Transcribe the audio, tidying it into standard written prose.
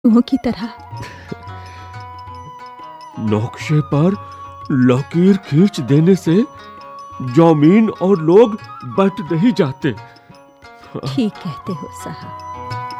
की तरह। नक्शे पर लकीर खींच देने से जमीन और लोग बट नहीं जाते। ठीक कहते हो साहब।